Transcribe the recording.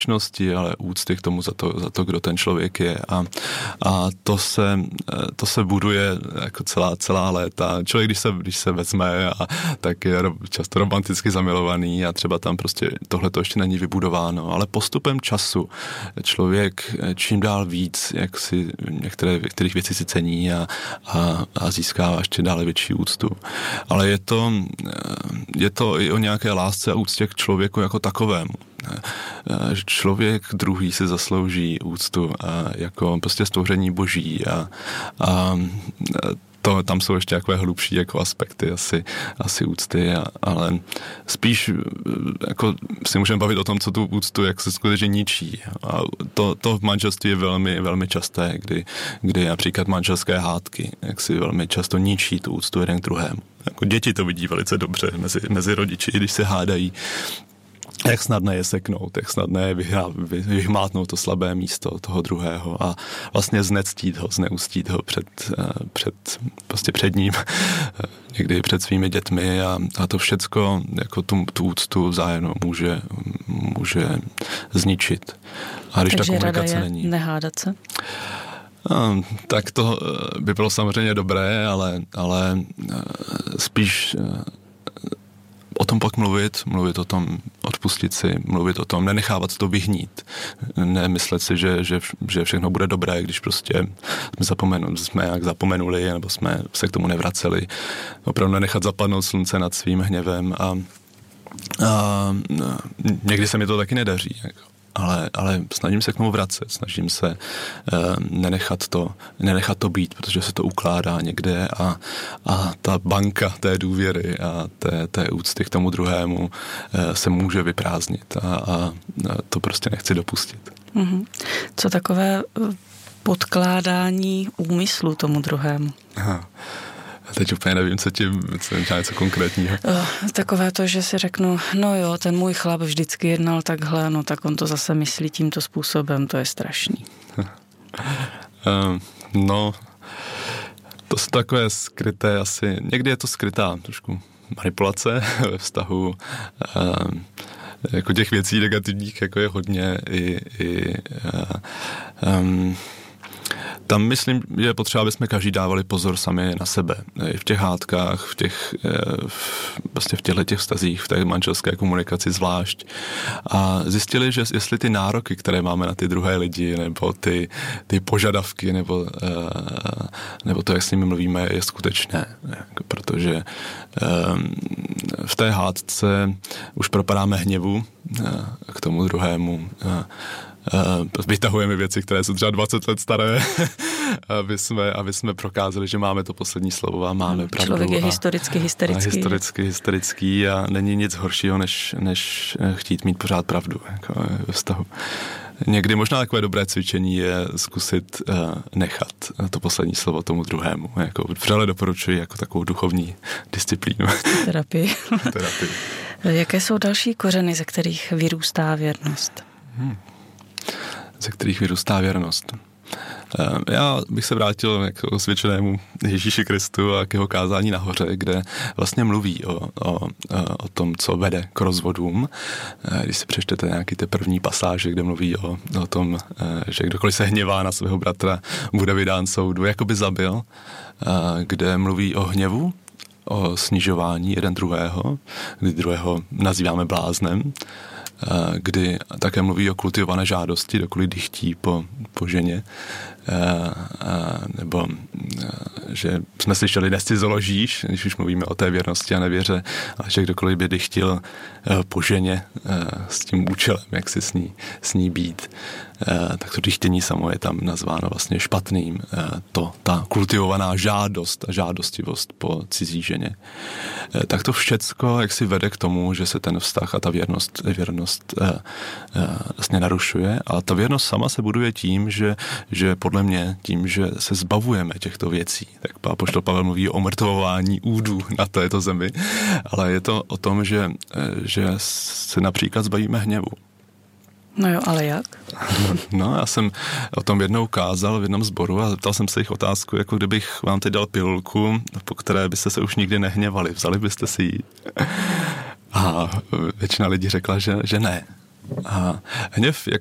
ale úcty k tomu za to, kdo ten člověk je. A to se buduje jako celá léta. Člověk, když se vezme, tak je často romanticky zamilovaný a třeba tam prostě tohle to ještě není vybudováno. Ale postupem času člověk čím dál víc, jak si některých věcí si cení a získává ještě dále větší úctu. Ale je to i o nějaké lásce a úctě k člověku jako takovému. Člověk druhý si zaslouží úctu jako prostě stvoření boží a tam jsou ještě takové hlubší jako aspekty asi úcty, ale spíš jako si můžeme bavit o tom, co tu úctu jak se skutečně ničí. A to v manželství je velmi, velmi časté, kdy například manželské hádky jak si velmi často ničí tu úctu jeden k druhému. Jako děti to vidí velice dobře mezi rodiči, i když se hádají, jak snadné je seknout, jak snadné je vyhmátnout to slabé místo toho druhého a vlastně znectít ho, zneúctít ho před ním, někdy před svými dětmi a to všecko jako tu úctu vzájemnou může zničit. A když takže ta komunikace rada je není. Nehádat se? Tak to by bylo samozřejmě dobré, ale spíš o tom pak mluvit o tom odpustit si, mluvit o tom, nenechávat to vyhnít, nemyslet si, že všechno bude dobré, když prostě jsme jak zapomenuli, nebo jsme se k tomu nevraceli. Opravdu nenechat zapadnout slunce nad svým hněvem a někdy se mi to taky nedaří, jako. Ale snažím se k tomu vracet, snažím se nenechat to být, protože se to ukládá někde a ta banka té důvěry a té úcty k tomu druhému se může vyprázdnit a to prostě nechci dopustit. Mm-hmm. Co takové podkládání úmyslu tomu druhému? Aha. Teď úplně nevím, co něco konkrétního. Takové to, že si řeknu, no jo, ten můj chlap vždycky jednal takhle, no tak on to zase myslí tímto způsobem, to je strašný. No, to jsou takové skryté asi, někdy je to skrytá trošku manipulace ve vztahu, jako těch věcí negativních, jako je hodně tam myslím, že je potřeba, aby jsme každý dávali pozor sami na sebe. I v těch hádkách, vlastně v těchto vztazích, v té manželské komunikaci zvlášť. A zjistili, že jestli ty nároky, které máme na ty druhé lidi, nebo ty požadavky, nebo to, jak s nimi mluvíme, je skutečné. Protože v té hádce už propadáme hněvu k tomu druhému, vytahujeme věci, které jsou třeba 20 let staré, aby jsme prokázali, že máme to poslední slovo a máme pravdu. Člověk je historicky hysterický a není nic horšího, než chtít mít pořád pravdu jako ve vztahu. Někdy možná takové dobré cvičení je zkusit nechat to poslední slovo tomu druhému. Jako vřele doporučuji jako takovou duchovní disciplínu. Terapii. Jaké jsou další kořeny, ze kterých vyrůstá věrnost? Ze kterých vyrůstá věrnost. Já bych se vrátil k osvědčenému Ježíši Kristu a k jeho kázání nahoře, kde vlastně mluví o tom, co vede k rozvodům. Když si přečtete nějaký ty první pasáže, kde mluví o tom, že kdokoliv se hněvá na svého bratra, bude vydán soudu, jako by zabil, kde mluví o hněvu, o snižování jeden druhého, kdy druhého nazýváme bláznem, kdy také mluví o kultivované žádosti, dokoliv dychtí po ženě, nebo že jsme slyšeli nescizoložíš, když už mluvíme o té věrnosti a nevěře, ale že kdokoliv by dychtil po ženě s tím účelem, jak si s ní být, tak to dychtění samo je tam nazváno vlastně špatným. Ta kultivovaná žádost a žádostivost po cizí ženě. Tak to všecko jak si vede k tomu, že se ten vztah a ta věrnost vlastně narušuje a ta věrnost sama se buduje tím, že podle mě tím, že se zbavujeme těchto věcí. Tak apoštol Pavel mluví o omrtvování údů na této zemi, ale je to o tom, že se například zbavíme hněvu. No jo, ale jak? No, já jsem o tom jednou kázal v jednom sboru a zeptal jsem se jich otázku, jako kdybych vám teď dal pilulku, po které byste se už nikdy nehněvali. Vzali byste si ji? A většina lidí řekla, že ne. A hněv,